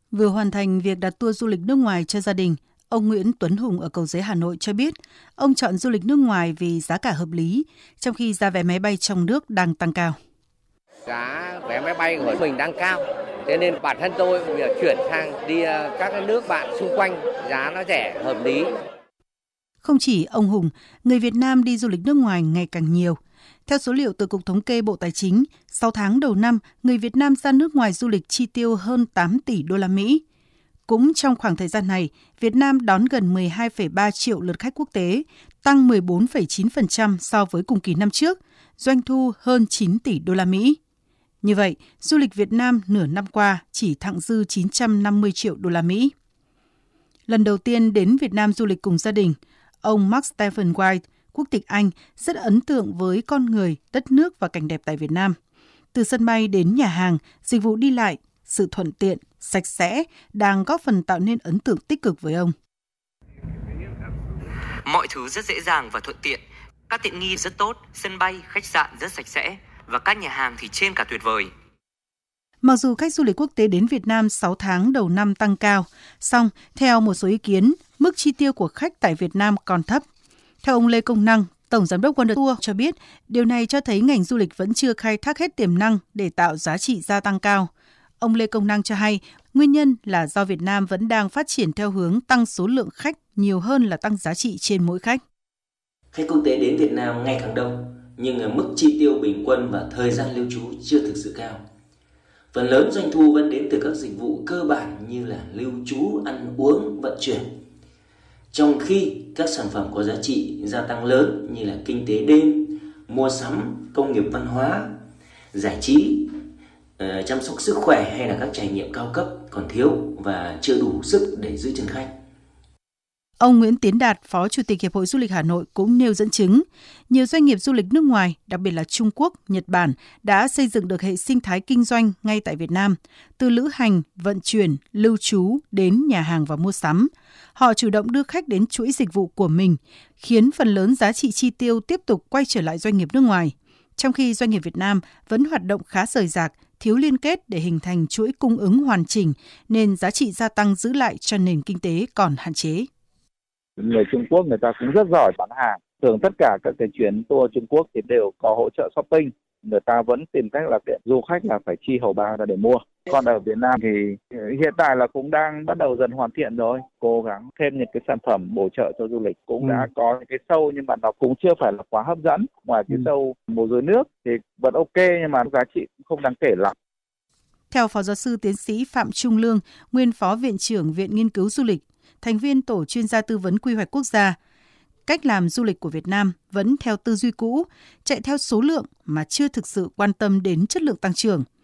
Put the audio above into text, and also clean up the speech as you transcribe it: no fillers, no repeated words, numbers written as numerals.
Vừa hoàn thành việc đặt tour du lịch nước ngoài cho gia đình, ông Nguyễn Tuấn Hùng ở Cầu Giấy, Hà Nội cho biết ông chọn du lịch nước ngoài vì giá cả hợp lý, trong khi giá vé máy bay trong nước đang tăng cao. Giá vé máy bay của mình đang cao, cho nên bản thân tôi chuyển sang đi các cái nước bạn xung quanh, giá nó rẻ, hợp lý. Không chỉ ông Hùng, người Việt Nam đi du lịch nước ngoài ngày càng nhiều. Theo số liệu từ Cục Thống kê Bộ Tài chính, 6 tháng đầu năm, người Việt Nam ra nước ngoài du lịch chi tiêu hơn 8 tỷ đô la Mỹ. Cũng trong khoảng thời gian này, Việt Nam đón gần 12,3 triệu lượt khách quốc tế, tăng 14,9% so với cùng kỳ năm trước, doanh thu hơn 9 tỷ đô la Mỹ. Như vậy, du lịch Việt Nam nửa năm qua chỉ thặng dư 950 triệu đô la Mỹ. Lần đầu tiên đến Việt Nam du lịch cùng gia đình, ông Mark Stephen White, quốc tịch Anh, rất ấn tượng với con người, đất nước và cảnh đẹp tại Việt Nam. Từ sân bay đến nhà hàng, dịch vụ đi lại, sự thuận tiện, sạch sẽ đang góp phần tạo nên ấn tượng tích cực với ông. Mọi thứ rất dễ dàng và thuận tiện. Các tiện nghi rất tốt, sân bay, khách sạn rất sạch sẽ và các nhà hàng thì trên cả tuyệt vời. Mặc dù khách du lịch quốc tế đến Việt Nam 6 tháng đầu năm tăng cao, song theo một số ý kiến, mức chi tiêu của khách tại Việt Nam còn thấp. Theo ông Lê Công Năng, Tổng giám đốc Wonder Tour cho biết, điều này cho thấy ngành du lịch vẫn chưa khai thác hết tiềm năng để tạo giá trị gia tăng cao. Ông Lê Công Năng cho hay, nguyên nhân là do Việt Nam vẫn đang phát triển theo hướng tăng số lượng khách nhiều hơn là tăng giá trị trên mỗi khách. Khách quốc tế đến Việt Nam ngày càng đông, nhưng mức chi tiêu bình quân và thời gian lưu trú chưa thực sự cao. Phần lớn doanh thu vẫn đến từ các dịch vụ cơ bản như là lưu trú, ăn uống, vận chuyển. Trong khi các sản phẩm có giá trị gia tăng lớn như là kinh tế đêm, mua sắm, công nghiệp văn hóa, giải trí, chăm sóc sức khỏe hay là các trải nghiệm cao cấp còn thiếu và chưa đủ sức để giữ chân khách. Ông Nguyễn Tiến Đạt, Phó Chủ tịch Hiệp hội Du lịch Hà Nội cũng nêu dẫn chứng, nhiều doanh nghiệp du lịch nước ngoài, đặc biệt là Trung Quốc, Nhật Bản, đã xây dựng được hệ sinh thái kinh doanh ngay tại Việt Nam, từ lữ hành, vận chuyển, lưu trú đến nhà hàng và mua sắm. Họ chủ động đưa khách đến chuỗi dịch vụ của mình, khiến phần lớn giá trị chi tiêu tiếp tục quay trở lại doanh nghiệp nước ngoài. Trong khi doanh nghiệp Việt Nam vẫn hoạt động khá rời rạc, thiếu liên kết để hình thành chuỗi cung ứng hoàn chỉnh, nên giá trị gia tăng giữ lại cho nền kinh tế còn hạn chế. Người Trung Quốc người ta cũng rất giỏi bán hàng. Thường tất cả các cái chuyến tour Trung Quốc thì đều có hỗ trợ shopping. Người ta vẫn tìm cách là du khách là phải chi hầu bao ra để mua. Còn ở Việt Nam thì hiện tại là cũng đang bắt đầu dần hoàn thiện rồi. Cố gắng thêm những cái sản phẩm bổ trợ cho du lịch. Cũng đã có những cái show nhưng mà nó cũng chưa phải là quá hấp dẫn. Ngoài cái show múa rối nước thì vẫn ok nhưng mà giá trị cũng không đáng kể lắm. Theo Phó Giáo sư Tiến sĩ Phạm Trung Lương, nguyên Phó Viện trưởng Viện Nghiên cứu Du lịch, thành viên Tổ chuyên gia tư vấn quy hoạch quốc gia, cách làm du lịch của Việt Nam vẫn theo tư duy cũ, chạy theo số lượng mà chưa thực sự quan tâm đến chất lượng tăng trưởng.